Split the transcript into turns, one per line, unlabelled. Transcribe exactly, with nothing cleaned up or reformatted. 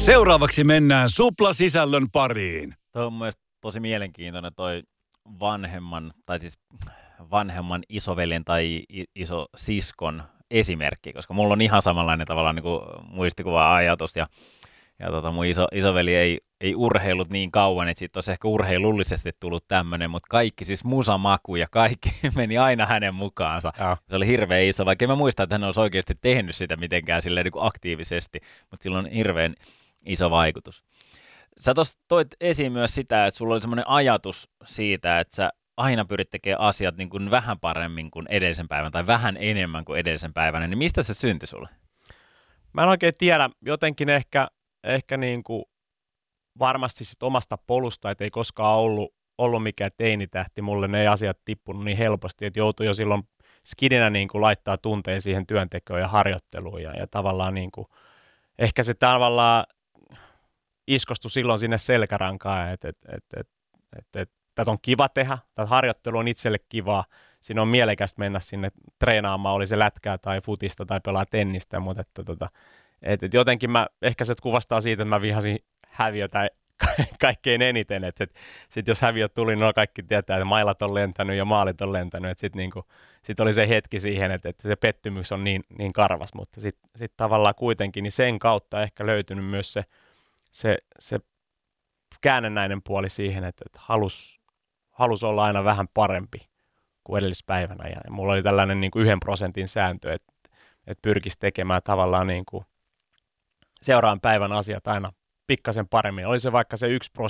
Seuraavaksi mennään Supla-sisällön pariin.
Tuo on mielestäni tosi mielenkiintoinen toi vanhemman, tai siis vanhemman isoveljen tai isosiskon esimerkki, koska mulla on ihan samanlainen tavallaan niin kuin muistikuva-ajatus, ja, ja tota, mun iso, isoveli ei, ei urheillut niin kauan, että siitä olisi ehkä urheilullisesti tullut tämmöinen, mutta kaikki siis musamaku ja kaikki meni aina hänen mukaansa. Ja. Se oli hirveän iso, vaikka en mä muista, että hän olisi oikeasti tehnyt sitä mitenkään silleen niin kuin aktiivisesti, mutta sillä on hirveän iso vaikutus. Sä tuossa toit esiin myös sitä, että sulla oli semmoinen ajatus siitä, että sä aina pyrit tekemään asiat niin kuin vähän paremmin kuin edellisen päivän tai vähän enemmän kuin edellisen päivänä, niin mistä se syntyi sulle?
Mä en oikein tiedä, jotenkin ehkä, ehkä niin kuin varmasti sit omasta polusta, että ei koskaan ollut, ollut mikään teinitähti, mulle ne asiat tippunut niin helposti, että joutui jo silloin skidinä niin kuin laittaa tunteen siihen työntekoon ja harjoitteluun ja, ja tavallaan niin kuin, ehkä se tavallaan iskostui silloin sinne selkärankaan, että et, et, et, et, et, tätä on kiva tehdä, tätä harjoittelu on itselle kivaa, siinä on mielekästä mennä sinne treenaamaan, oli se lätkää tai futista tai pelaa tennistä, mutta että, tota, et, et jotenkin mä, ehkä se kuvastaa siitä, että mä vihasin häviötä kaikkein eniten, että et, sitten jos häviöt tuli, niin kaikki tietää, että mailat on lentänyt ja maalit on lentänyt, että sitten niinku, sit oli se hetki siihen, että, että se pettymys on niin, niin karvas, mutta sitten sit tavallaan kuitenkin niin sen kautta ehkä löytynyt myös se Se, se käännennäinen puoli siihen, että, että halus, halus olla aina vähän parempi kuin edellispäivänä. Ja, ja mulla oli tällainen niin kuin yhden prosentin sääntö, että, että pyrkisi tekemään tavallaan niin kuin seuraavan päivän asiat aina pikkasen paremmin. Oli se vaikka se yksi